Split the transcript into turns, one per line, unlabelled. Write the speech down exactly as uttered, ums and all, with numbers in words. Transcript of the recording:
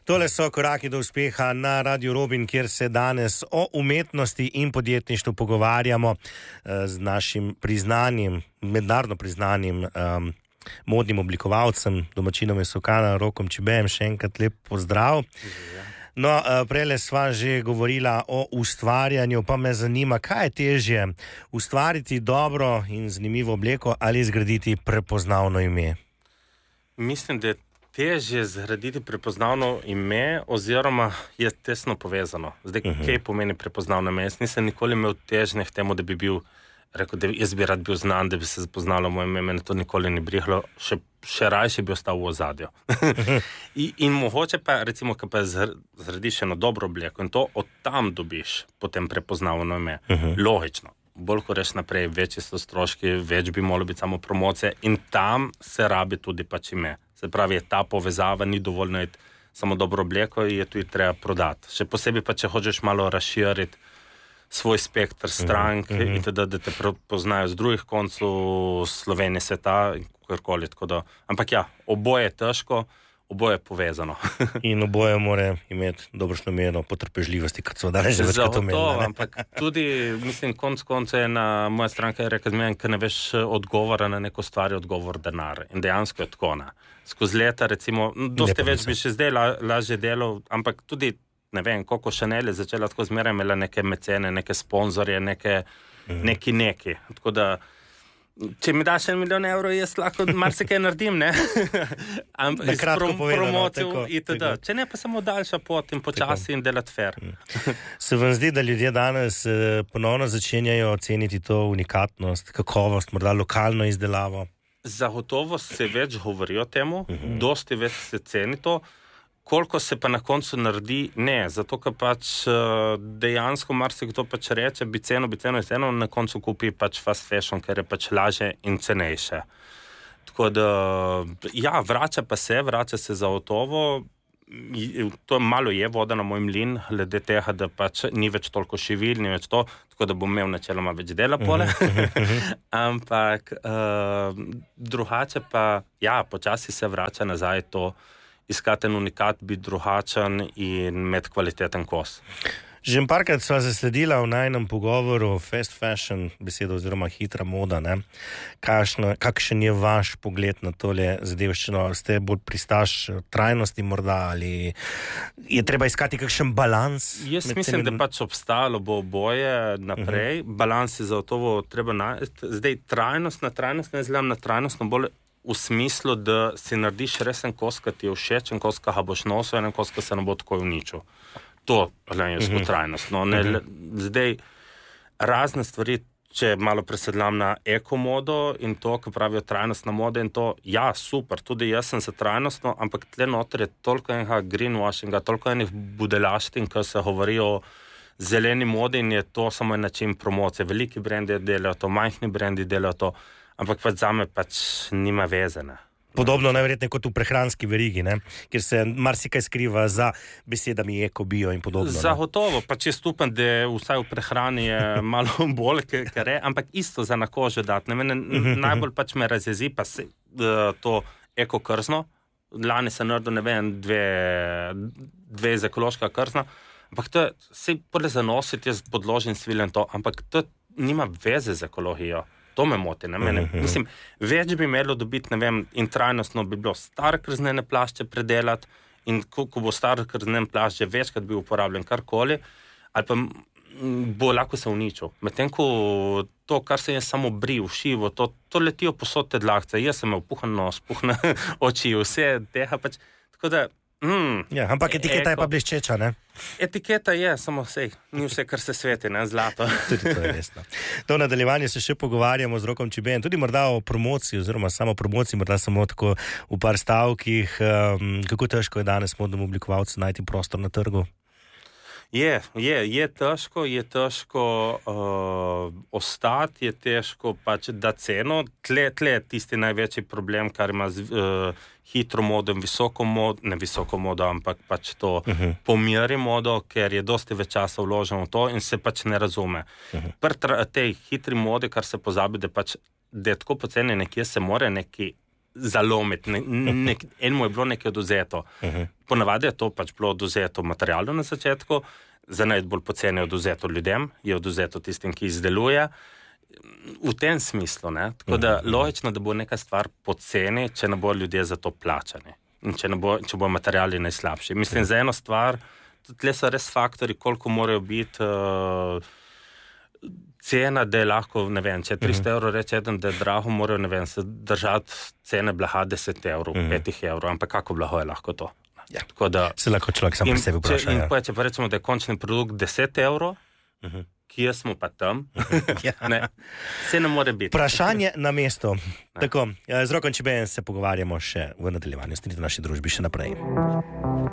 Tole so koraki do uspeha na Radio Robin, kjer se danes o umetnosti in podjetništvu pogovarjamo z našim priznanim, mednarodno priznanim um, modnim oblikovalcem, domačinom iz Sokana, Rokom Čibejem. Še enkrat lep pozdrav. No, prejle sva že govorila o ustvarjanju, pa me zanima, kaj je težje, ustvariti dobro in zanimivo obleko ali zgraditi prepoznavno ime?
Mislim, da je težje zgraditi prepoznavno ime oziroma je tesno povezano. Zdaj, uh-huh. kaj pomeni prepoznavno ime? Jaz nisem nikoli imel težnje v temu, da bi bil, rekel, da jaz bi rad bil znan, da bi se poznalo moje ime, mene to nikoli ni brihlo, še, še rajše bi ostal v ozadju. in, in mogoče pa, recimo, ko pa zgradiš eno dobro obleko in to od tam dobiš potem prepoznavno ime. Uh-huh. Logično. Bolj ko reš naprej, večji so stroški, več bi moralo biti samo promocije in tam se rabi tudi pač ime. Se pravi, je ta povezava, ni dovoljno je samo dobro obleko, je tudi treba prodati. Še posebej pa, če hočeš malo razširiti svoj spektr strank mm-hmm. in teda, da te poznajo z drugih koncev Slovenije, sveta in kakorkoli. Ampak ja, oboje je težko, oboje je povezano.
In oboje mora imeti dobršno mero potrpežljivosti, kot so danes že večkrat omenili.
Ampak tudi, mislim, konc konca je na moja stranka je rekla, ker ne veš odgovora na neko stvar, je odgovor denar. In dejansko je tako, ne. Skozi leta, recimo, dosti več bi še zdaj la, lažje delal, ampak tudi ne vem, koliko Chanel je začela tako zmeraj imela neke mecene, neke sponzorje, neke, mm. neki neki. Tako da, če mi daš en milijon evrov, jaz lahko marsikaj naredim, ne? Ampak
na kratko
prom,
povedano. Tako,
itd. Če ne, pa samo daljša pot in počasi tako. In delati fair.
Mm. Se vam zdi, da ljudje danes eh, ponovno začenjajo ceniti to unikatnost, kakovost, morda lokalno izdelavo?
Zagotovo se več govori o temu, mm-hmm. dosti več se ceni to, koliko se pa na koncu naredi, ne, zato ker pač dejansko marsikdo pač reče, bi ceno, bi ceno, ceno, na koncu kupi pač fast fashion, ker je pač lažje in cenejše. Tako da, ja, vrača pa se, vrača se zagotovo, to malo je voda na moj mlin, glede tega, da pač ni več toliko živil, ni več to, tako da bom imel načeloma več dela pole. Ampak uh, drugače pa, ja, počasi se vrača nazaj to, iskati en unikat, biti drugačen in imeti kvaliteten kos.
Že parkrat sva zasledila v najnem pogovoru fast fashion besedo oziroma hitra moda, ne? Kakšno, kakšen je vaš pogled na tole zadevščino? Ste bolj pristaš trajnosti morda ali je treba iskati kakšen balans?
Jaz mislim, tem... da pač obstalo bo oboje naprej. Uh-huh. Balans je zagotovo treba najti. Zdaj, trajnost na trajnost, ne zgledam na trajnost, no bolj v smislu, da si narediš res en kos, ki ti je všeč, en kos, ki ga boš nosil, en kos, ki se ne bo tako uničil. To, gledam, je uh-huh. trajnost. No, ne, uh-huh. Zdaj, razne stvari, če malo presedlam na ekomodo in to, ki pravijo trajnostna moda in to, ja, super, tudi jaz sem za trajnostno, ampak tle noter je toliko enega greenwashinga, toliko enih budelaštin, ki se govori o zeleni modi in je to samo en način promocije. Veliki brendi delajo to, majhni brendi delajo to, ampak pač zame pač nima vezene.
Podobno najverjetneje kot v prehranski verigi, ne? Kjer se marsikaj skriva za besedami eko, bio in podobno.
Zagotovo, pač jaz upam, da vsaj v prehrani je malo bolj, ker je, ampak isto za na kožo dati. Mene najbolj pač me razjezi pa se, to eko krzno. Lani sem naredil, ne vem, dve, dve iz ekološka krzna, ampak to je, se podle zanositi, jaz podložim svilen to, ampak to nima veze z ekologijo. To me moti, ne mene. Uh-huh. Mislim, več bi imelo dobiti, ne vem, in trajnostno bi bilo star krznene plašče predelati in ko, ko bo star krznene plašče večkrat bi uporabljen karkoli, ali pa bo lahko se uničil. Medtem ko to, kar se je samo bril, šivo, to, to letijo posod te dlakce. Jaz sem imel puhan nos, puhne oči, vse tega pač. Tako da, mm,
ja, ampak etiketa eko. Je pa bleščeča, ne?
Etiketa je, samo vse, ni vse, kar se sveti, ne, zlato.
Tudi to je resno. To v nadaljevanju se še pogovarjamo z Rokom Čibejem, tudi morda o promociji, oziroma samo promociji, morda samo tako v par stavkih. Um, kako težko je danes modnemu oblikovalcu najti prostor na trgu?
Je, je, je težko, je težko uh, ostati, je težko pač da ceno. Tle, tle je tisti največji problem, kar ima z uh, hitro modo in visoko modo, ne visoko modo, ampak pač to uh-huh. pomeri modo, ker je dosti več časa vloženo v to in se pač ne razume. Uh-huh. Pri tej hitri modi, kar se pozabi, da pač, da je tako poceni nekje se more neki zalomiti. Ne, ne, enemu je bilo nekaj oduzeto. Uh-huh. Ponavadi je to pač bilo oduzeto materialno na začetku, za najbolj poceni je oduzeto ljudem, je oduzeto tistim, ki izdeluje. V tem smislu, ne? Tako da logično, da bo neka stvar poceni, če ne bo ljudje za to plačani. In če, ne bo, če bo materiali najslabši. Mislim, za eno stvar, tle so res faktori, koliko morajo biti uh, cena, da je lahko, ne vem, če je tristo uh-huh. evrov reče eden, da je drago, morajo, ne vem, se držati cene blaga deset evrov, uh-huh. petih evrov, ampak kako blago je lahko to?
Ja.
Tako da,
se lahko človek sam pri sebi vpraša.
In
ja.
pa, če pa rečemo, da je končni produkt deset evrov, uh-huh. kje smo pa tam, ja. ne, se ne more biti.
Vprašanje na mesto. Tako, z Rokom Čibejem se pogovarjamo še v nadaljevanju, stanite v naši družbi še naprej.